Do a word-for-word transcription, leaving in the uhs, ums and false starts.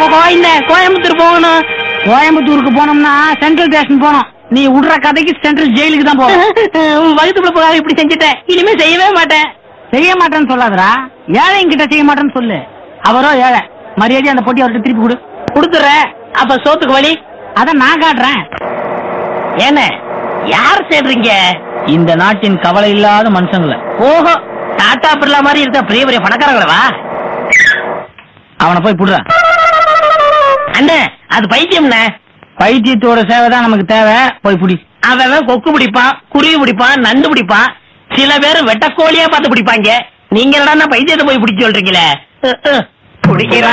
கோயந்த கோயம்புத்தூர் போகணும். கோயம்புத்தூருக்கு போனோம்னா சென்ட்ரல் ஸ்டேஷன் போனோம். நீ விடுற கதைக்கு சென்ட்ரல் ஜெயிலுக்கு தான் போகும். வகுத்துக்குள்ள போகாத இப்படி செஞ்சுட்டேன். இனிமே செய்யவே மாட்டேன். செய்ய மாட்டேன்னு சொல்லாதரா. ஏழைங்க கிட்ட செய்ய மாட்டேன்னு சொல்லு. அவரோ ஏழை. மரியாதை அந்த பொட்டி அவர்கிட்ட திருப்பி கொடு. கொடுத்துற. அப்ப சோத்துக்கு வழி அத நான் காட்டுறேன். ஏன யார் சேர்றீங்க? இந்த நாட்டின் கவலை இல்லாத மனுஷங்கள. ஓஹோ, டாடா பிர்லா மாதிரி இருக்க பெரிய பெரிய பணக்காரங்களவா? அவனை போய் புடுற. அண்ணே, அது பைத்தியம்ண்ணே. பைத்தியத்தோட சேவை தான் நமக்கு தேவை. போய் புடி. அவன் கொக்கு பிடிப்பான், குருவி பிடிப்பான், நண்டு பிடிப்பான். சில பேர் வெட்டக்கோழியா பார்த்து பிடிப்பாங்க. நீங்க என்னடா பைத்தியத்தை போய் பிடிச்சு சொல்றீங்களே? பிடிக்கிற